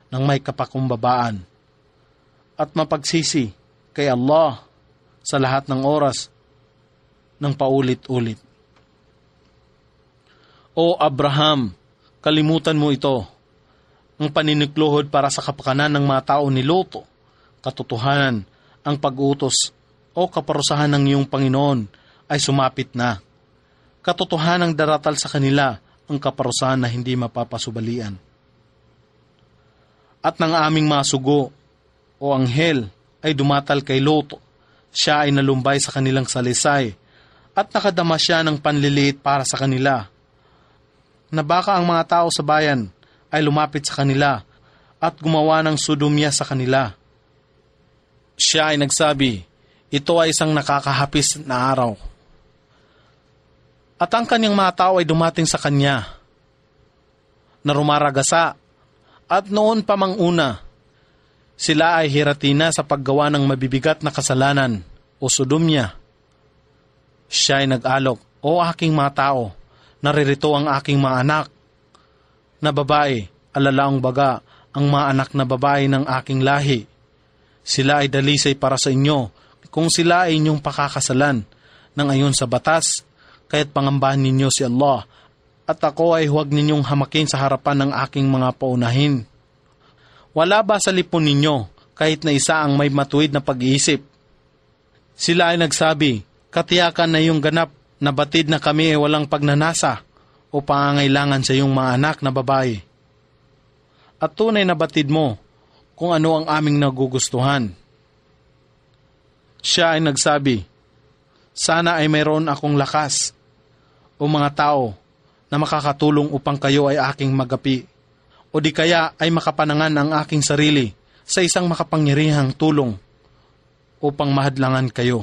ng may kapakumbabaan at mapagsisi kay Allah sa lahat ng oras ng paulit-ulit. O Abraham, kalimutan mo ito, ang paninikluhod para sa kapakanan ng mga tao ni Lot. Katotohanan, ang pag-utos o kaparusahan ng iyong Panginoon ay sumapit na. Katotohanang daratal sa kanila ang kaparusahan na hindi mapapasubalian. At ng aming mga sugo o anghel ay dumatal kay Lot. Siya ay nalumbay sa kanilang salisay at nakadama siya ng panliliit para sa kanila, na baka ang mga tao sa bayan ay lumapit sa kanila at gumawa ng sodomya sa kanila. Siya ay nagsabi, ito ay isang nakakahapis na araw. At ang kanyang mga tao ay dumating sa kanya, na rumaragasa, at noon pa mang una, sila ay hiratina sa paggawa ng mabibigat na kasalanan o sodomya. Siya ay nag-alok, o aking mga tao, naririto ang aking mga anak na babae, alalaong baga ang mga anak na babae ng aking lahi. Sila ay dalisay para sa inyo kung sila ay inyong pakakasalan ng ayon sa batas, kaya't pangambahan ninyo si Allah, at ako ay huwag ninyong hamakin sa harapan ng aking mga paunahin. Wala ba sa lipon ninyo kahit na isa ang may matuwid na pag-iisip? Sila ay nagsabi, katiyakan na iyong ganap na batid na kami ay walang pagnanasa o pangangailangan sa iyong mga anak na babae. At tunay na batid mo kung ano ang aming nagugustuhan. Siya ay nagsabi, sana ay mayroon akong lakas o mga tao na makakatulong upang kayo ay aking magapi, o di kaya ay makapanangan ang aking sarili sa isang makapangyarihang tulong upang mahadlangan kayo.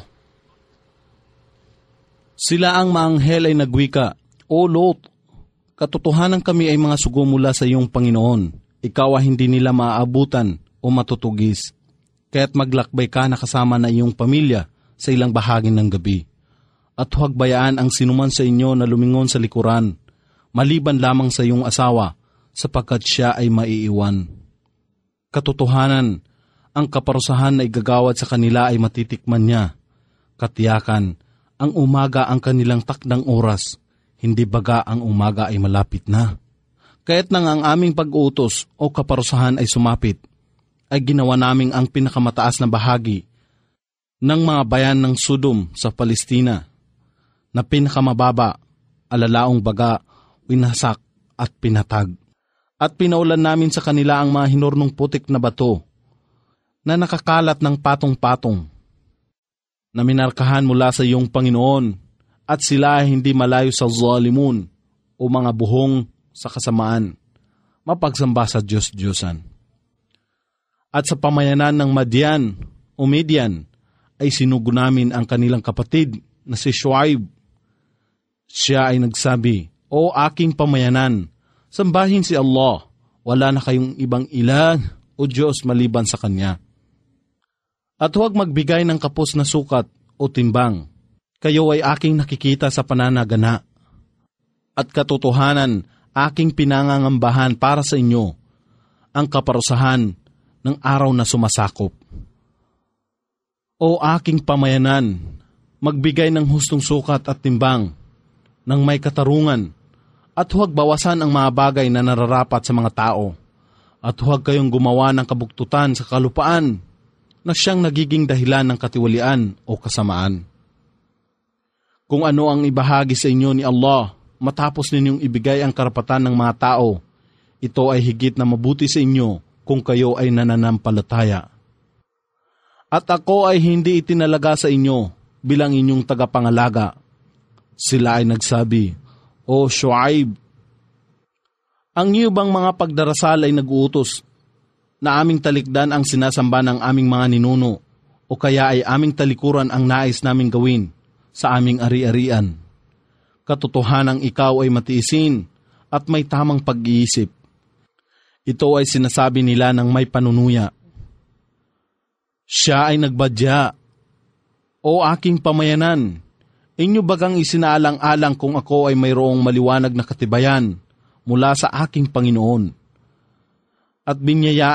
Sila ang maanghel ay nagwika, O Lot, katotohanan kami ay mga sugo mula sa iyong Panginoon. Ikaw ay hindi nila maaabutan o matutugis. Kaya't maglakbay ka na kasama na iyong pamilya sa ilang bahagi ng gabi. At huwag bayaan ang sinuman sa inyo na lumingon sa likuran, maliban lamang sa iyong asawa, sapagkat siya ay maiiwan. Katotohanan, ang kaparusahan na igagawad sa kanila ay matitikman niya. Katiyakan, ang umaga ang kanilang takdang oras, hindi baga ang umaga ay malapit na. Kaya't nang ang aming pag-utos o kaparusahan ay sumapit, ay ginawa naming ang pinakamataas na bahagi ng mga bayan ng Sodom sa Palestina, na pinakamababa, alalaong baga, winasak at pinatag. At pinaulan namin sa kanila ang mga hinurnong putik na bato na nakakalat ng patong-patong, na minarkahan mula sa iyong Panginoon, at sila ay hindi malayo sa zalimun o mga buhong sa kasamaan, mapagsamba sa Diyos-Diyosan. At sa pamayanan ng Madian o Midian ay sinugo namin ang kanilang kapatid na si Shuaib. Siya ay nagsabi, O aking pamayanan, sambahin si Allah, wala na kayong ibang ilan o Diyos maliban sa Kanya. At huwag magbigay ng kapos na sukat o timbang, kayo ay aking nakikita sa pananagana. At katotohanan, aking pinangangambahan para sa inyo ang kaparusahan ng araw na sumasakop. O aking pamayanan, magbigay ng hustong sukat at timbang ng may katarungan, at huwag bawasan ang mga bagay na nararapat sa mga tao, at huwag kayong gumawa ng kabuktutan sa kalupaan na siyang nagiging dahilan ng katiwalian o kasamaan. Kung ano ang ibahagi sa inyo ni Allah matapos ninyong ibigay ang karapatan ng mga tao, ito ay higit na mabuti sa inyo kung kayo ay nananampalataya. At ako ay hindi itinalaga sa inyo bilang inyong tagapangalaga. Sila ay nagsabi, O Shuaib, ang iyo bang mga pagdarasal ay nag-uutos na aming talikdan ang sinasamba ng aming mga ninuno, o kaya ay aming talikuran ang nais naming gawin sa aming ari-arian? Katotohanang ikaw ay matiisin at may tamang pag-iisip. Ito ay sinasabi nila ng may panunuya. Siya ay nagbadya, O aking pamayanan, inyo bagang isinaalang-alang kung ako ay mayroong maliwanag na katibayan mula sa aking Panginoon, at binyayaan